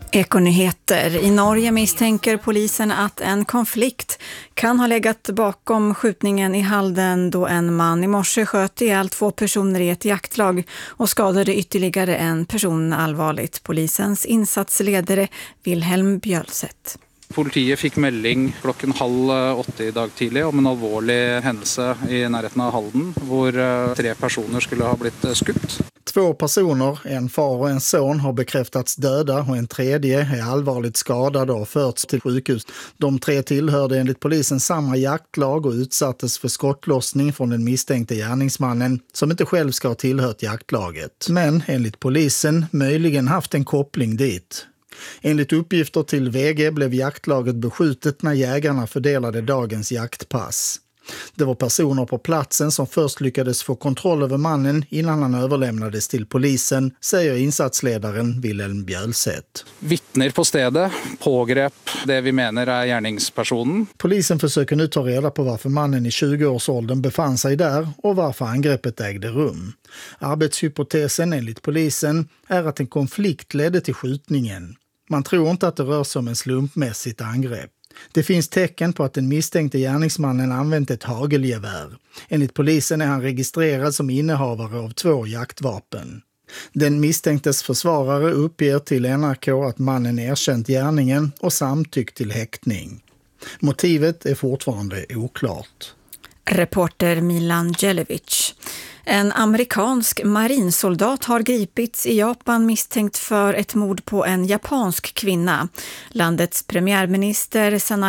Ekonyheter. I Norge misstänker polisen att en konflikt kan ha legat bakom skjutningen i Halden då en man i morse sköt ihjäl 2 personer i ett jaktlag och skadade ytterligare en person allvarligt. Polisens insatsledare Wilhelm Bjølseth. Politiet fick melding klokken 7:30 i dag tidlig om en alvorlig händelse i närheten av Halden, hvor 3 personer skulle ha blivit skutt. 2 personer, en far och en son, har bekräftats döda och en tredje är allvarligt skadad och har förts till sjukhus. De 3 tillhörde enligt polisen samma jaktlag och utsattes för skottlossning från den misstänkte gärningsmannen som inte själv ska ha tillhört jaktlaget. Men enligt polisen möjligen haft en koppling dit. Enligt uppgifter till VG blev jaktlaget beskjutet när jägarna fördelade dagens jaktpass. Det var personer på platsen som först lyckades få kontroll över mannen innan han överlämnades till polisen, säger insatsledaren Wilhelm Bjølseth. Vittner på stedet pågrep det vi menar är gärningspersonen. Polisen försöker nu ta reda på varför mannen i 20-årsåldern befann sig där och varför angreppet ägde rum. Arbetshypotesen enligt polisen är att en konflikt ledde till skjutningen. Man tror inte att det rör sig om en slumpmässigt angrepp. Det finns tecken på att den misstänkte gärningsmannen använt ett hagelgevär. Enligt polisen är han registrerad som innehavare av 2 jaktvapen. Den misstänktes försvarare uppger till NRK att mannen erkänt gärningen och samtyckt till häktning. Motivet är fortfarande oklart. Reporter Milan Djelevic. En amerikansk marinsoldat har gripits i Japan misstänkt för ett mord på en japansk kvinna. Landets premiärminister